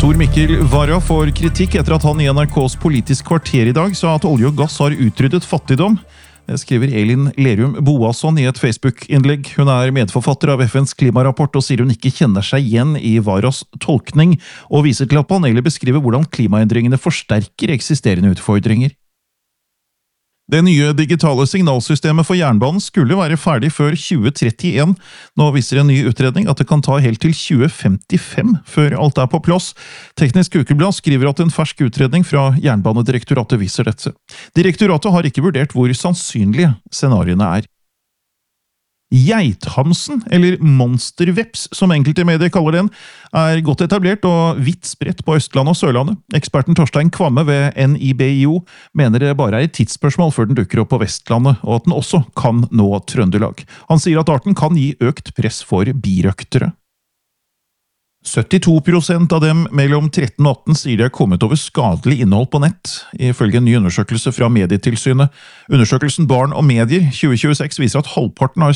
Tor Mikkel Wara får kritikk etter at han i NRKs Politisk kvarter i dag sa at olje og gass har utryddet fattigdom. Det skriver Elin Lerum Boasson i et Facebook-innlegg. Hun er medforfatter av FNs klimarapport og sier hun ikke kjenner seg igjen i Waras tolkning, og viser til at panelet beskriver hvordan klimaendringene forsterker eksisterende utfordringer. Det nye digitale signalsystemet for jernbanen skulle være ferdig før 2031. Nå viser en ny utredning at det kan ta helt til 2055 før alt er på plass. Teknisk Ukeblad skriver at en fersk utredning fra Jernbanedirektoratet viser dette. Direktoratet har ikke vurdert hvor sannsynlige scenariene er. Geithamsen, eller monsterveps som enkelte medier kaller den, er godt etablert og vidt spredt på Østlandet og Sørlandet. Eksperten Torstein Kvamme ved NIBIO mener det bare er et tidsspørsmål før den dukker opp på Vestlandet, og at den også kan nå Trøndelag. Han sier at arten kan gi økt press for birøktere. 72% av dem mellom 13 og 18 sier de har kommet over skadelig innhold på nett, ifølge en ny undersøkelse fra Medietilsynet. Undersøkelsen Barn og medier 2026 viser at halvparten har